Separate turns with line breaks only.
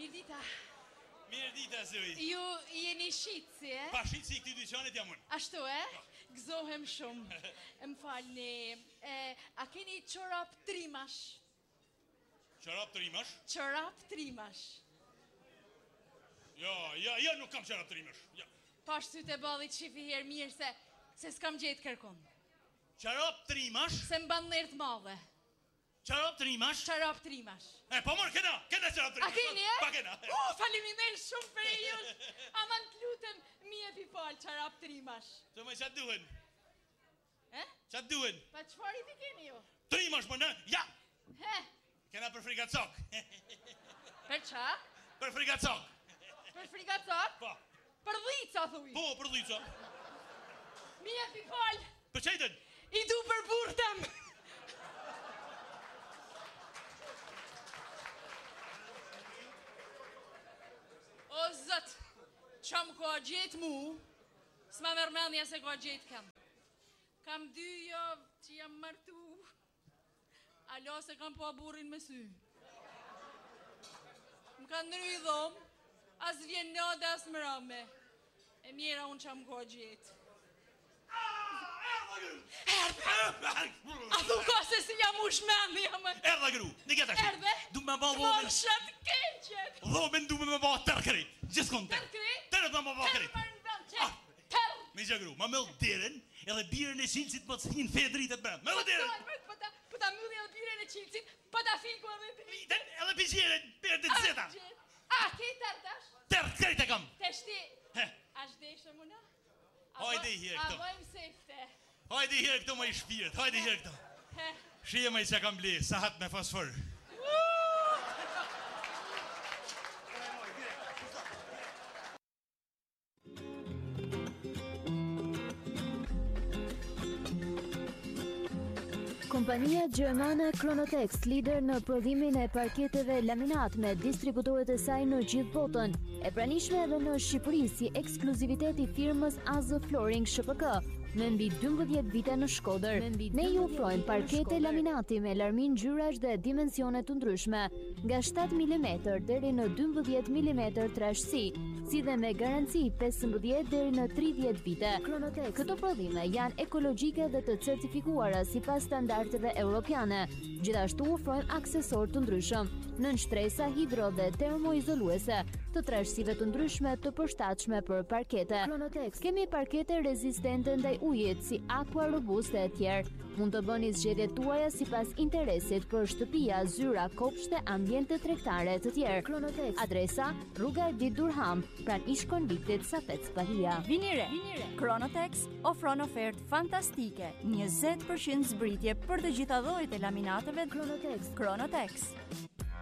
Mirdita.
Mirdita, zëri.
Ju jeni shitsi, e?
Pa shitsi këti dyqanit jam unë.
Ashtu, e? Gëzohem shumë. Më falni. A keni çorap trimash?
Çorap trimash?
Çorap trimash.
Jo, nuk kam çorap trimash. Jo.
Pash sytë e ballit shifi herë mirë se s'kam gjetë kërkon.
Çorap trimash?
Se mban nërë të madhe.
Çorap trimash?
Çorap trimash.
Po mor, kena çorap trimash.
A keni, e?
Pa kena.
Faleminderit shumë për e jush. Aman të lutem, mi e pifal, çorap trimash.
Të më qatë duhen?
Qatë
duhen?
Pa çfarë i keni ju?
Trimash, më në, ja!
He?
Kena për frigacok.
Për qa?
Për frigacok.
Për frigacok?
Po.
Për dhica, thuj.
Po, për dhica.
Mi e pifal.
Për qajten?
I du për burtem. O zët, qam ko gjetë mu, s'ma mërmendja se ko gjetë kam. Kam 2 javë që jam martu, alo se kam po burin me sy. Më kanë ndry i dhomë, as vjen nade as më rame. E mjera unë qam ko gjetë. Erdhe! A thu ka se si jam u shmendi jam e...
Erdhe gru, një geta shi.
Erdhe?
Du me ba
Të
dhomen.
më shëtë keqet.
Dhomen du me ba tërkërit. Gjithë konë tërë.
Tërkërit?
Tërët me ba kërit.
Tërë më në qëtë. Tërë!
Me që gru, ma mëllë diren, edhe birën e qilësit më të hinë fedritet me. Mëllë diren.
Po ta mëllë edhe birën e qilësit, po ta fiku edhe
dritën. Edhe pijeren, birën të zeta.
A, ki tërtash?
Tërë kërit e kam.
Te shti, ashtë deshe muna?
Hajde i herë këto.
A vojmë sefte.
Hajde i herë këto më i shpirt, hajde i herë këto. Shije më i që kam ble, sahat me fosfor.
Kompania gjermane Kronotex, lider në prodhimin e parketeve laminat me distributorët e saj në gjithë botën, e pranishme edhe në Shqipëri si ekskluzivitet i firmës AZ Flooring SHPK, me mbi 12 vite në Shkodër. Ne ju ofrojmë parkete laminati me larmin ngjyrash dhe dimensione të ndryshme, nga 7 mm deri në 12 mm trashësi, si dhe me garanci 15 deri në 30 vite. Kronotex, këto prodhime janë ekologjike dhe të certifikuara sipas standardeve europiane. Gjithashtu ofrojmë aksesor të ndryshëm, nën shtresa hidro dhe termoizoluese, të trashësive të ndryshme të përshtatshme për parkete. Kronotex, kemi parkete rezistente ndaj ujit si Aqua Robuste e tjerë. Mund të bëni zgjedhjet tuaja sipas interesit për shtëpia, zyra, kopshte, ambiente tregtare të tjerë. Kronotex, adresa Rruga Edi Durham, pranë ish-konviktit Safet Spahia.
Vini re. Kronotex ofron ofertë fantastike, 20% zbritje për të gjitha llojet e laminateve.
Kronotex.
Kronotex.